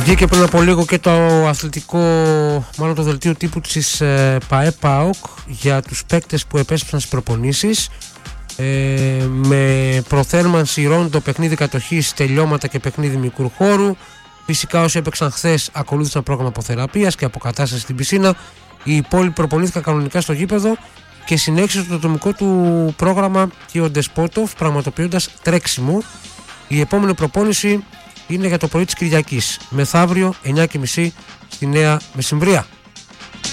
Βγήκε πριν από λίγο και το αθλητικό, μάλλον το δελτίο τύπου της ΠΑΕ-ΠΑΟΚ για τους παίκτες που επέστρεψαν στις προπονήσεις, με προθέρμανση ρόντο, παιχνίδι κατοχής, τελειώματα και παιχνίδι μικρού χώρου. Φυσικά όσοι έπαιξαν χθες ακολούθησαν πρόγραμμα αποθεραπείας και αποκατάσταση στην πισίνα. Οι υπόλοιποι προπονήθηκαν κανονικά στο γήπεδο και συνέχισε το ατομικό του πρόγραμμα και ο Ντεσπότοφ, πραγματοποιώντας τρέξιμο. Η επόμενη προπόνηση είναι για το πρωί της Κυριακής, μεθαύριο 9.30 στη Νέα Μεσημβρία.